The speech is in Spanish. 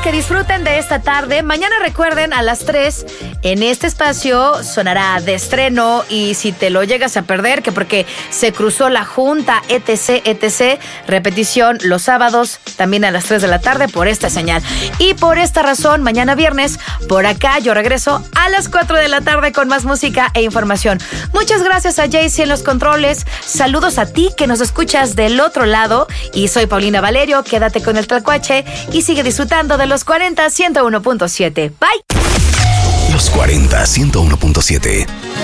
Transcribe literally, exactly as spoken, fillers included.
que disfruten de esta tarde. Mañana recuerden a las tres en este espacio sonará de estreno, y si te lo llegas a perder, que porque se cruzó la junta, etc, etc, repetición los sábados también a las tres de la tarde por esta señal. Y por esta razón, mañana viernes, por acá yo regreso a las cuatro de la tarde con más música e información. Muchas gracias a Jaycee en los controles. Saludos a ti que nos escuchas del otro lado. Y soy Paulina Valerio. Quédate con el Tlacuache y sigue disfrutando de los cuarenta ciento uno punto siete. Bye. Los cuarenta ciento uno punto siete.